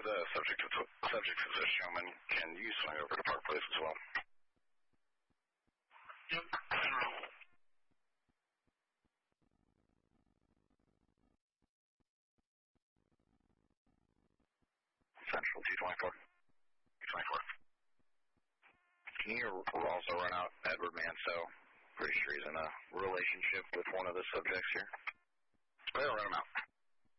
the subject is a showman. Can you swing over to Park Place as well? Yep. Central 224. 224. Can you also run out Edward Manso? Pretty sure he's in a relationship with one of the subjects here. Well, run him out.